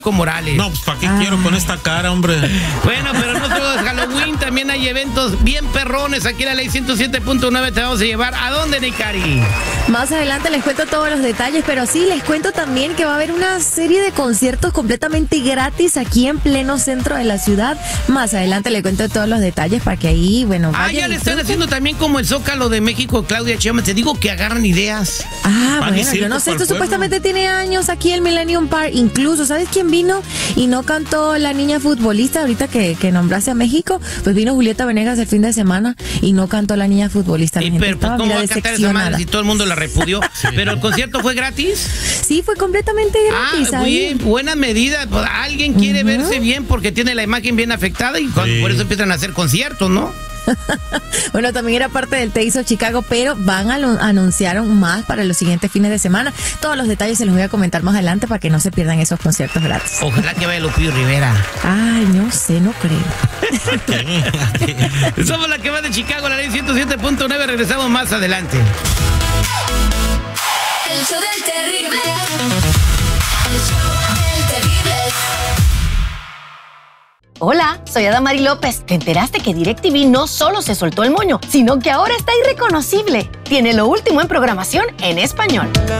Morales. No, pues ¿para qué quiero con esta cara, hombre? Bueno, pero no solo es Halloween, también hay eventos bien perrones. Aquí en la ley 107.9 te vamos a llevar. ¿A dónde, Nicari? Más adelante les cuento todos los detalles, pero sí, les cuento también que va a haber una serie de conciertos completamente gratis aquí en pleno centro de la ciudad. Más adelante les cuento todos los detalles para que ahí, bueno, vayan. Ya le están haciendo también como el Zócalo de México, Claudia Sheinbaum. Te digo que agarran ideas. Bueno, yo no sé, esto supuestamente tiene años aquí en Millennium Park. Incluso, ¿sabes quién vino y no cantó la niña futbolista ahorita que nombraste a México? Pues vino Julieta Venegas el fin de semana y no cantó la niña futbolista. Pero pues, ¿cómo va a cantar esa madre si todo el mundo la repudió? Sí. ¿Pero el concierto fue gratis? Sí, fue completamente gratis. Muy buena medida. Alguien quiere verse bien porque tiene la imagen bien afectada y por eso empiezan a hacer conciertos, ¿no? Bueno, también era parte del Te Hizo Chicago, pero anunciaron más para los siguientes fines de semana. Todos los detalles se los voy a comentar más adelante para que no se pierdan esos conciertos gratis. Ojalá que vaya Lupillo Rivera. Ay, no sé, no creo. Somos la que va de Chicago, la ley 107.9. Regresamos más adelante. El show del terrible. El show del terrible. Hola, soy Adamari López. ¿Te enteraste que DirecTV no solo se soltó el moño, sino que ahora está irreconocible? Tiene lo último en programación en español.